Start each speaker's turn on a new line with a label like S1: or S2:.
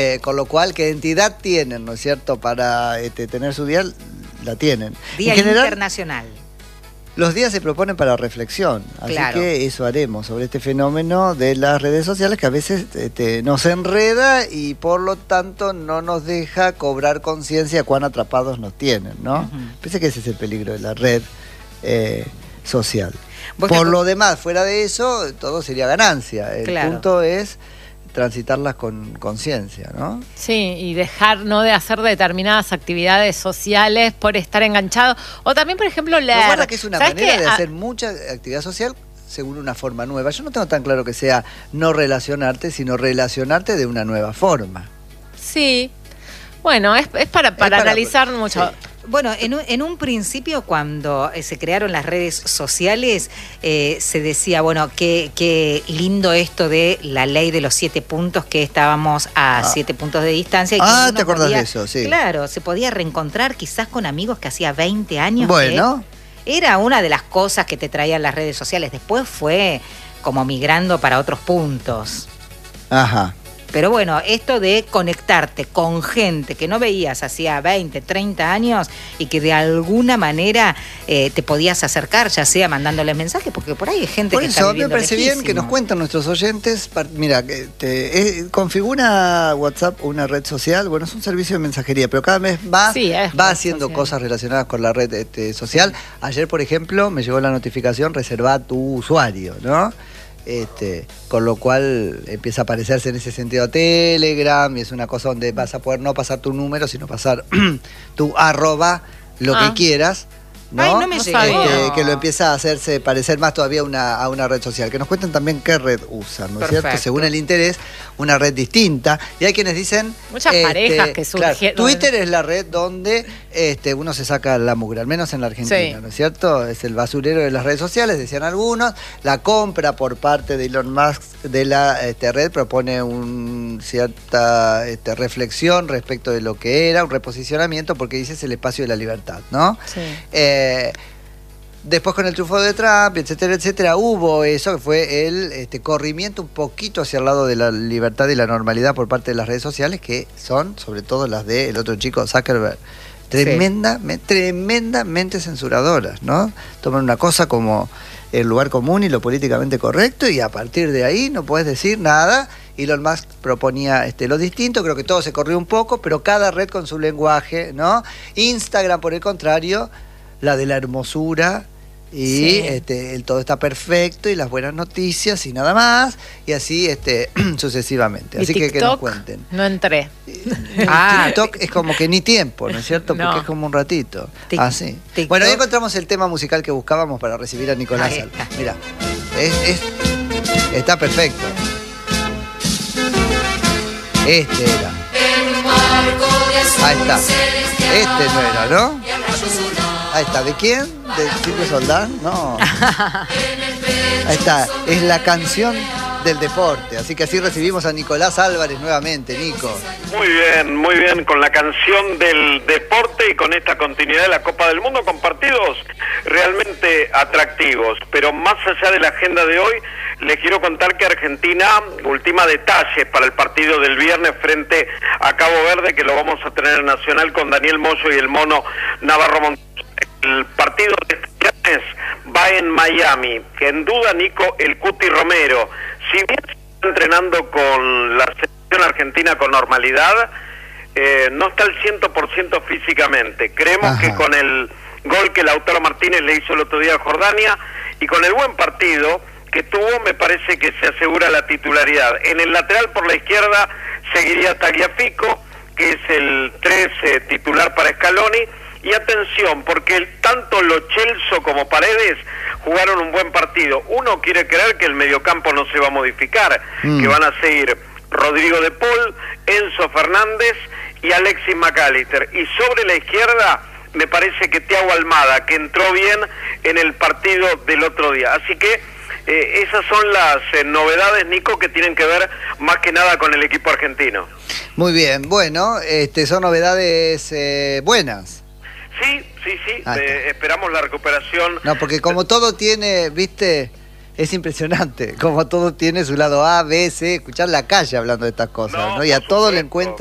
S1: Con lo cual, ¿qué entidad tienen, no es cierto? Para tener su día, la tienen.
S2: Día
S1: en general,
S2: internacional.
S1: Los días se proponen para reflexión, así que eso haremos sobre este fenómeno de las redes sociales que a veces nos enreda y por lo tanto no nos deja cobrar conciencia de cuán atrapados nos tienen, ¿no? Pensé que ese es el peligro de la red social. Por lo demás, fuera de eso, todo sería ganancia. El punto es transitarlas con conciencia, ¿no?
S3: Sí, y dejar de hacer determinadas actividades sociales por estar enganchado. O también, por ejemplo, leer.
S1: Recuerda que es una manera de hacer mucha actividad social según una forma nueva. Yo no tengo tan claro que sea no relacionarte, sino relacionarte de una nueva forma.
S3: Sí. Bueno, es para analizar mucho.
S2: Sí. Bueno, en un principio, cuando se crearon las redes sociales, se decía, bueno, qué lindo esto de la ley de los 7 puntos, que estábamos a 7 puntos de distancia. Y
S1: ¿te acordás de eso? Sí.
S2: Claro, se podía reencontrar quizás con amigos que hacía 20 años.
S1: Bueno.
S2: Era una de las cosas que te traían las redes sociales. Después fue como migrando para otros puntos.
S1: Ajá.
S2: Pero bueno, esto de conectarte con gente que no veías hacía 20, 30 años y que de alguna manera te podías acercar, ya sea mandándoles mensajes, porque por ahí hay gente que está viviendo
S1: me parece
S2: lejísimo.
S1: bien que nos cuenten nuestros oyentes. Mira, configura WhatsApp una red social. Bueno, es un servicio de mensajería, pero cada vez más va haciendo cosas relacionadas con la red social. Ayer, por ejemplo, me llegó la notificación, reserva tu usuario, ¿no? Con lo cual empieza a parecerse en ese sentido a Telegram, y es una cosa donde vas a poder no pasar tu número, sino pasar tu arroba, lo que quieras, ¿no?
S2: Ay, no me llegó.
S1: Que lo empieza a hacerse parecer más todavía a una red social. Que nos cuenten también qué red usan, ¿no es cierto? Según el interés, una red distinta. Y hay quienes dicen...
S3: Muchas parejas que surgieron.
S1: Claro, Twitter es la red donde uno se saca la mugre, al menos en la Argentina, ¿no es cierto? Es el basurero de las redes sociales, decían algunos. La compra por parte de Elon Musk de la red propone cierta reflexión respecto de lo que era, un reposicionamiento, porque dice es el espacio de la libertad, ¿no? Sí. Después con el triunfo de Trump, etcétera, etcétera, hubo eso que fue el corrimiento un poquito hacia el lado de la libertad y la normalidad por parte de las redes sociales, que son sobre todo las del otro chico Zuckerberg, tremendamente censuradoras, ¿no? Toman una cosa como el lugar común y lo políticamente correcto, y a partir de ahí no puedes decir nada. Elon Musk proponía lo distinto, creo que todo se corrió un poco, pero cada red con su lenguaje, ¿no? Instagram, por el contrario, la de la hermosura y el todo está perfecto y las buenas noticias y nada más, y así sucesivamente. Así
S3: TikTok,
S1: que nos cuenten.
S3: No entré.
S1: TikTok es como que ni tiempo, ¿no es cierto? Porque es como un ratito. Así. Bueno, ahí encontramos el tema musical que buscábamos para recibir a Nicolás Álvarez. Mira, está perfecto. Era. Ahí está. No era, ¿no? Ahí está. ¿De quién? ¿De Silvio Soldán? No. Ahí está. Es la canción del deporte. Así que así recibimos a Nicolás Álvarez nuevamente. Nico.
S4: Muy bien, con la canción del deporte y con esta continuidad de la Copa del Mundo, con partidos realmente atractivos. Pero más allá de la agenda de hoy, les quiero contar que Argentina ultima detalles para el partido del viernes frente a Cabo Verde, que lo vamos a tener en Nacional con Daniel Moyo y el Mono Navarro Montes. El partido de este viernes va en Miami, que en duda Nico el Cuti Romero, si bien está entrenando con la selección argentina con normalidad, no está al 100% físicamente. Creemos que con el gol que Lautaro Martínez le hizo el otro día a Jordania y con el buen partido que tuvo, me parece que se asegura la titularidad. En el lateral por la izquierda seguiría Tagliafico, que es el 13 titular para Scaloni. Y atención, porque tanto Lo Celso como Paredes jugaron un buen partido. Uno quiere creer que el mediocampo no se va a modificar, que van a seguir Rodrigo de Paul, Enzo Fernández y Alexis McAllister. Y sobre la izquierda me parece que Thiago Almada, que entró bien en el partido del otro día. Así que esas son las novedades, Nico, que tienen que ver más que nada con el equipo argentino.
S1: Muy bien, bueno, son novedades buenas.
S4: Sí, esperamos la recuperación.
S1: No, porque como todo tiene, viste, Es impresionante, como todo tiene su lado A, B, C, escuchar la calle hablando de estas cosas, ¿no? Y a todo le encuentra